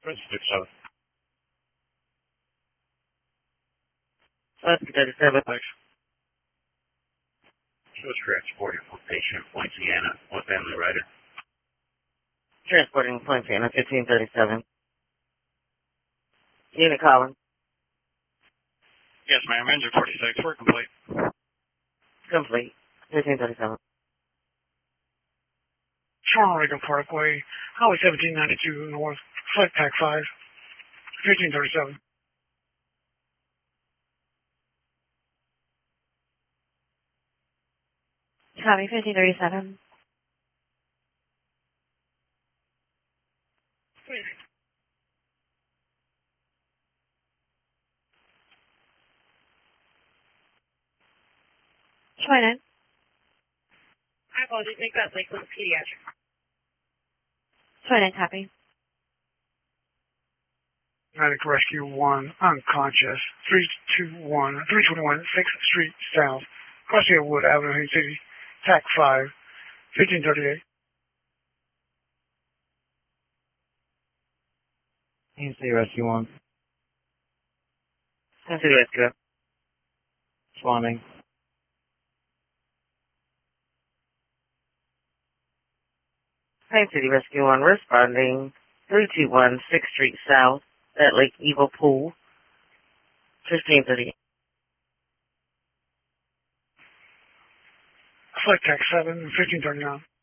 Prince 67. That's 37. Thanks. She was transporting for patient Poinciana. What family rider? Transporting Poinciana 1537. Unit calling. Yes, ma'am. Engine 46. We're complete. Complete. 1537. Charles Reagan Parkway, Highway 1792 North, Flight Pack 5, 1537. Copy, 1537. Try I apologize. Make that Lakeland Pediatric. 29, copy. Medic Rescue 1, unconscious, 321 6th Street South, Garcia Wood Avenue, Haines City, TAC 5, 1538. Haines City Rescue 1. Haines City Rescue. Responding. Haines City Rescue 1 responding. 321 6th Street South at Lake Eagle Pool. 1538. Flight Pack 7, 1539.